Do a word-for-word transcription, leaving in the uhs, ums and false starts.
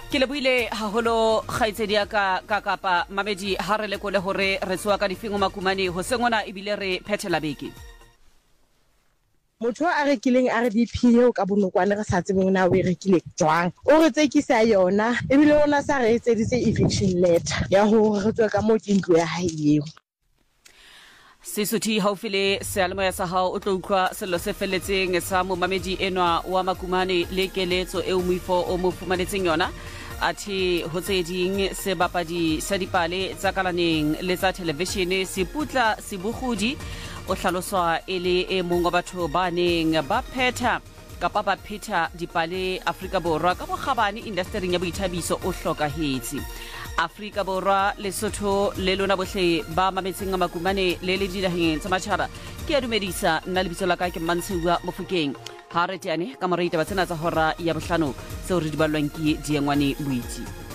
ke lebuile haholo khaitsedi ya ka ka kapa mamedi ha re lekole hore re tswa ka difingo makumane ho sengona ebile re phethela beke motho a rekileng a re D P eo ka bonokwane re sa tsebeng na o e rekile jwang o re tsekisa yona ebile ona sa re etseditse eviction letter ya hore re tswe ka mo ke ntlo ya hae eo Sisuthi haufile sealemoya sa hao o tlo utlwa sello se felletseng sa momamedi enwa wa makumane le keletso e moifo o mo fumanetseng yona athi ho tseding se bapadi sa dipale tsa kalaneng le tsa televishene Seputla Sebogodi o hlaloswa ele e mong wa batho ba neng ba phetha kapa ba phetha dipale Afrika Borwa ka bogabane industry ya boithabiso o hlokahetse Afrika Borwa Lesotho le lona bohle ba mametseng makumane le le dilaheng tsa matjhaba ke a dumedisa nna lebitso la ka ke Mantshiwa Mofokeng ha re tiane ka moreita ba tsena tsa hora ya bohlano seo re di balwang ke Diengwane Boitsi